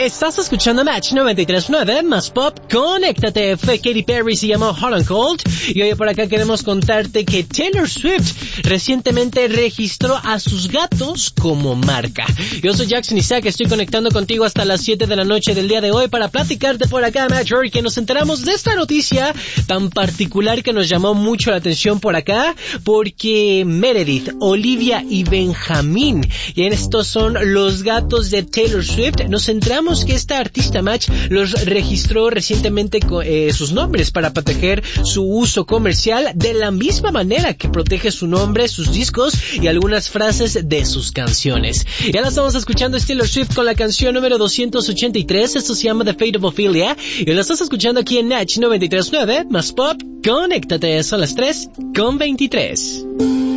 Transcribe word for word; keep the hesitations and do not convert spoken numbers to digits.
Estás escuchando Match noventa y tres punto nueve más Pop. Conéctate. Fue Katy Perry, se llamó Hot and Cold. Y hoy por acá queremos contarte que Taylor Swift recientemente registró a sus gatos como marca. Yo soy Jackson Isaac, estoy conectando contigo hasta las siete de la noche del día de hoy para platicarte por acá, Match, que nos enteramos de esta noticia tan particular que nos llamó mucho la atención por acá, porque Meredith, Olivia y Benjamín, y estos son los gatos de Taylor Swift, nos enteramos que esta artista, Match, los registró recientemente eh, sus nombres para proteger su uso comercial de la misma manera que protege su nombre, sus discos y algunas frases de sus canciones. Ya la estamos escuchando, Taylor Swift con la canción número doscientos ochenta y tres, esto se llama The Fate of Ophelia, y la estás escuchando aquí en Natch noventa y tres punto nueve más Pop. Conéctate, son las tres con veintitrés.